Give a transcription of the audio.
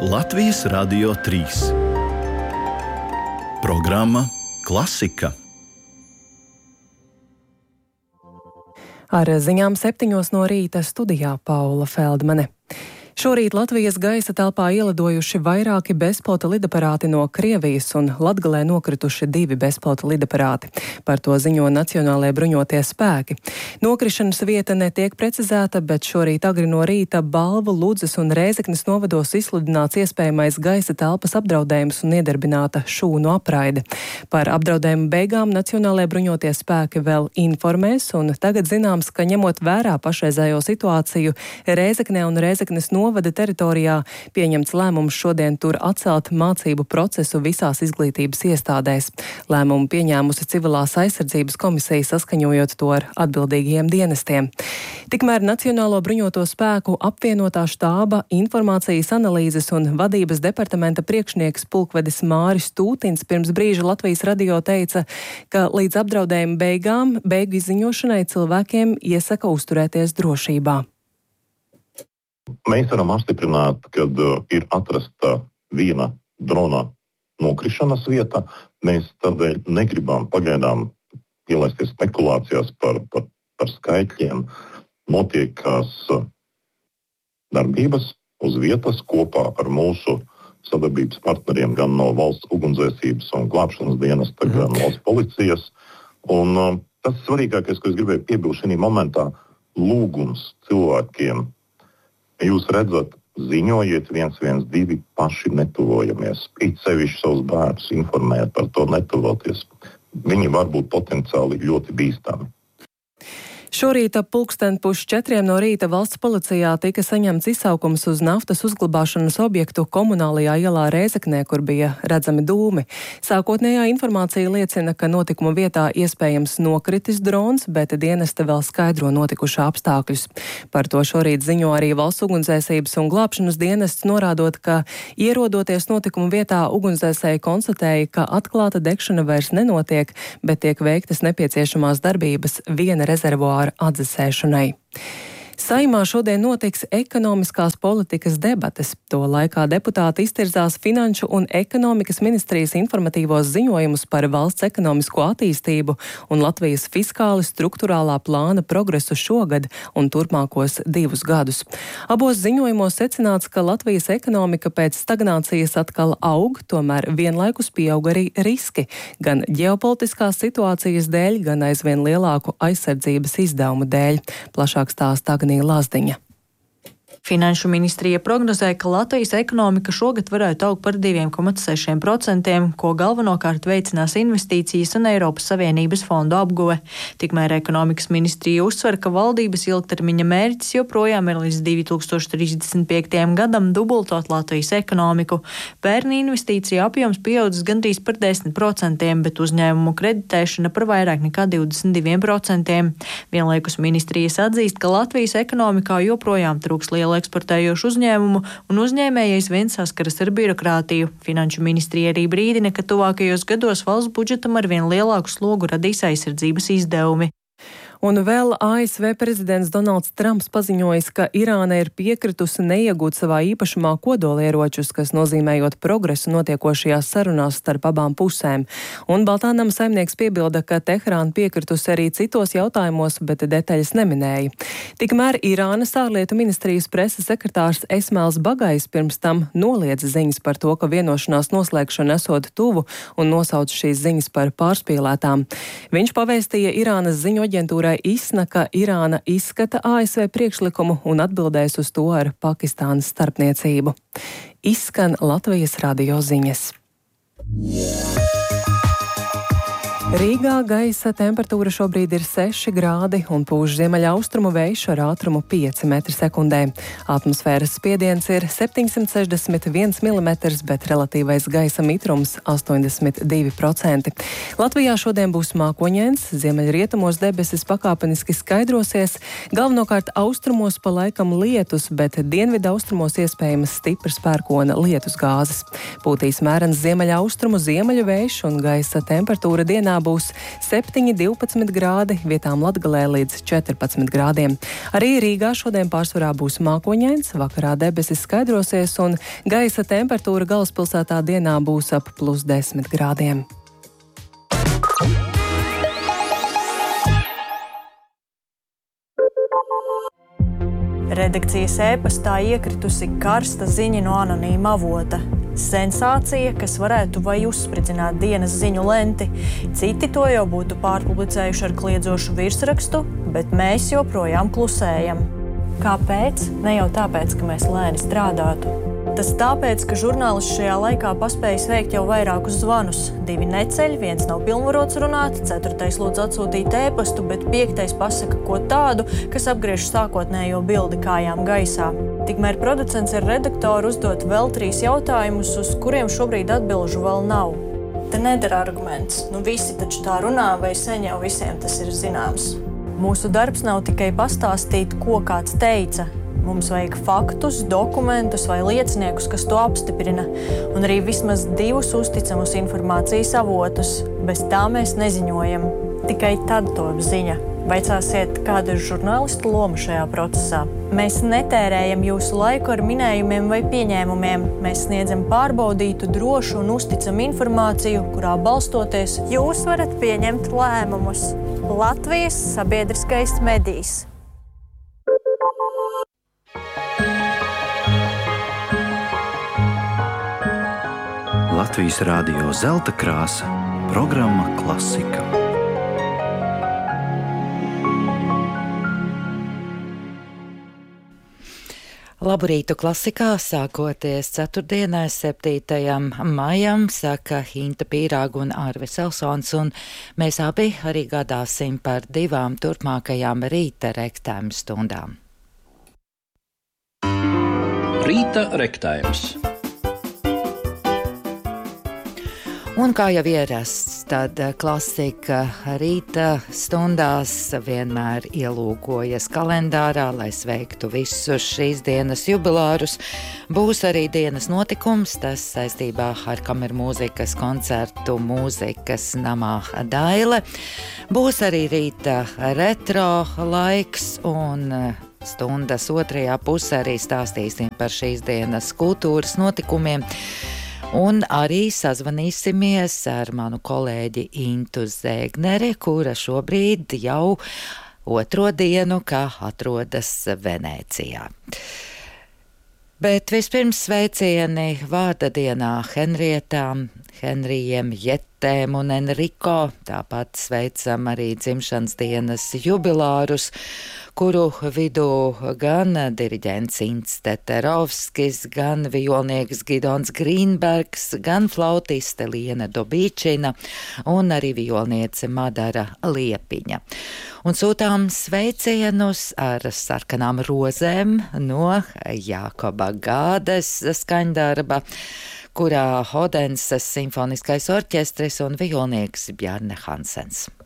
Latvijas Radio 3. Programma Klasika. Ar ziņām 7 no rīta studijā Paula Feldmane. Šorīt Latvijas gaisa telpā ielidojuši vairāki bezpilota lidaparāti no Krievijas un Latgalē nokrituši 2 bezpilota lidaparāti. Par to ziņo Nacionālajie bruņotie spēki. Nokrišanas vieta netiek precizēta, bet šorīt agri no rīta Balvu, Ludzas un Rēzeknes novados izsludināts iespējamais gaisa telpas apdraudējums un iedarbināta šūnu apraide. Par apdraudējumu beigām Nacionālajie bruņotie spēki vēl informēs, un tagad zināms, ka ņemot vērā pašreizējo situāciju Rēzeknē un Rēzeknes novada teritorijā pieņemts lēmums šodien tur atcelt mācību procesu visās izglītības iestādēs. Lēmumu pieņēmusi Civilās aizsardzības komisija, saskaņojot to ar atbildīgajiem dienestiem. Tikmēr Nacionālo bruņoto spēku apvienotā štāba, informācijas analīzes un vadības departamenta priekšnieks pulkvedis Māris Tūtins pirms brīža Latvijas radio teica, ka līdz apdraudējuma beigām, beigu izziņošanai cilvēkiem iesaka uzturēties drošībā. Mēs varam apstiprināt, ka ir atrasta viena drona nokrišanas vieta. Mēs tādēļ negribam pagaidām ielaisties spekulācijās par skaitļiem. Notiekās darbības uz vietas kopā ar mūsu sadarbības partneriem gan no valsts ugunsdzēsības un glābšanas dienesta, gan valsts policijas. Un tas svarīgākais, ko es gribēju piebilst šajā momentā, lūgums cilvēkiem. Jūs redzat, ziņojiet 112, paši netuvojamies. It sevišķi savus bērnus informēt par to netuvoties. Viņi var būt potenciāli ļoti bīstami. Šorīt ap 3:30 no rīta valsts policijā tika saņemts izsaukums uz naftas uzglabāšanas objektu Komunālajā ielā Rēzeknē, kur bija redzami dūmi. Sākotnējā informācija liecina, ka notikuma vietā iespējams nokritis drons, bet dienesti vēl skaidro notikušā apstākļus. Par to šorīt ziņo arī valsts ugunsdzēsības un glābšanas dienests, norādot, ka ierodoties notikuma vietā ugunsdzēsēji konstatēja, ka atklāta degšana vairs nenotiek, bet tiek veiktas nepieciešamās darbības viena rezervuāra atdzesēšanai. Saeimā šodien notiks ekonomiskās politikas debates. To laikā deputāti iztirzās Finanšu un ekonomikas ministrijas informatīvos ziņojumus par valsts ekonomisko attīstību un Latvijas fiskāli strukturālā plāna progresu šogad un turpmākos 2 gadus. Abos ziņojumos secināts, ka Latvijas ekonomika pēc stagnācijas atkal aug, tomēr vienlaikus pieaug arī riski, gan ģeopolitiskās situācijas dēļ, gan aizvien lielāku aizsardzības izdevumu dēļ. Plašāk stāsta Agnija Lazdiņa. Finanšu ministrija prognozē, ka Latvijas ekonomika šogad varētu augt par 2,6%, ko galvenokārt veicinās investīcijas un Eiropas Savienības fondu apguve. Tikmēr ekonomikas ministrija uzsver, ka valdības ilgtermiņa mērķis joprojām ir līdz 2035. gadam dubultot Latvijas ekonomiku. Pērn investīcija apjoms pieaudzis gandrīz par 10%, bet uzņēmumu kreditēšana par vairāk nekā 22%. Vienlaikus ministrijas atzīst, ka Latvijas ekonomikā joprojām trūks liela eksportējošu uzņēmumu, un uzņēmējais vien saskaras ar birokrātiju. Finanšu ministrija arī brīdina, ka tuvākajos gados valsts budžetam arvien lielāku slogu radīs aizsardzības izdevumi. Un vēl ASV prezidents Donalds Trumps paziņojis, ka Irāna ir piekritusi neiegūt savā īpašumā kodolieročus, kas nozīmējot progresu notiekošajās sarunās starp abām pusēm. Un Baltānama saimnieks piebilda, ka Teherāna piekritusi arī citos jautājumos, bet detaļas neminēja. Tikmēr Irānas ārlietu ministrijas preses sekretārs Esmails Bagais pirms tam noliedza ziņas par to, ka vienošanās noslēgšana esot tuvu un nosauca šīs ziņas par pārspīlētām. Viņš pavēstīja Irānas ziņu aģentūrai ISNA, ka Irāna izskata ASV priekšlikumu un atbildēs uz to ar Pakistānas starpniecību. Izskan Latvijas radio ziņas. Rīgā gaisa temperatūra šobrīd ir 6 grādi un pūš ziemeļaustrumu vējš ar ātrumu 5 m/sekundē. Atmosfēras spiediens ir 761 mm, bet relatīvais gaisa mitrums 82%. Latvijā šodien būs mākoņains, ziemeļrietumos debesis pakāpeniski skaidrosies, galvenokārt austrumos pa laikam lietus, bet dienvidaustrumos iespējamas stipras pērkona lietus gāzes. Pūtīs mērens ziemeļaustrumu ziemeļu vējš un gaisa temperatūra dienā būs 7–12 grādi, vietām Latgalē līdz 14 grādiem. Arī Rīgā šodien pārsvarā būs mākoņains, vakarā debesis skaidrosies un gaisa temperatūra galvaspilsētā dienā būs ap +10 grādiem. Redakcijas e-pastā iekritusi karsta ziņa no anonīma avota. Sensācija, kas varētu vai uzspridzināt dienas ziņu lenti. Citi to jau būtu pārpublicējuši ar kliedzošu virsrakstu, bet mēs joprojām klusējam. Kāpēc? Ne jau tāpēc, ka mēs lēni strādātu. Tas tāpēc, ka žurnālists šajā laikā paspējis veikt jau vairākus zvanus. 2 neceļ, 1 nav pilnvarots runāt, 4. lūdz atsūtīt e-pastu, bet 5. pasaka ko tādu, kas apgriež sākotnējo bildi kājām gaisā. Tikmēr producents ar redaktoru uzdot vēl 3 jautājumus, uz kuriem šobrīd atbilžu vēl nav. Te nedara arguments. Visi taču tā runā, vai sen jau visiem tas ir zināms. Mūsu darbs nav tikai pastāstīt, ko kāds teica. Mums vajag faktus, dokumentus vai lieciniekus, kas to apstiprina, un arī vismaz 2 uzticamus informācijas avotus. Bez tā mēs neziņojam. Tikai tad top ziņa. Vaicāsiet, kāda ir žurnālistu loma šajā procesā. Mēs netērējam jūsu laiku ar minējumiem vai pieņēmumiem. Mēs sniedzam pārbaudītu, drošu un uzticamu informāciju, kurā balstoties jūs varat pieņemt lēmumus. Latvijas sabiedriskais medijs. Latvijas Rādio Zelta krāsa, programma Klasika. Labu rītu Klasikā, sākoties ceturtdienai 7. maijam, saka Inta Pīrāga un Arvis Elsons, un mēs abi arī gādāsim par 2 turpmākajām rīta rektājuma stundām. Rīta rektājums. Un kā jau ierasts, tad Klasika rīta stundās vienmēr ielūkojas kalendārā, lai sveiktu visus šīs dienas jubilārus. Būs arī dienas notikums, tas saistībā ar kameru mūzikas koncertu Mūzikas namā Daile. Būs arī rīta retro laiks un stundas otrajā pusē arī stāstīsim par šīs dienas kultūras notikumiem. Un arī sazvanīsimies ar manu kolēģi Intu Zēgneri, kura šobrīd jau 2. dienu, kā atrodas Venēcijā. Bet vispirms sveicieni vārda dienā Henrietām, Henrijiem, Jetēm un Enriko. Tāpat sveicam arī dzimšanas dienas jubilārus, kuru vidū gan diriģents Ints Teterovskis, gan violnieks Gidons Grīnbergs, gan flautiste Liena Dobīčina un arī violniece Madara Liepiņa. Un sūtām sveicienus ar sarkanām rozēm no Jākoba Gādes skaņdarba, kurā Odenses simfoniskais orķestris un violnieks Bjarne Hansens.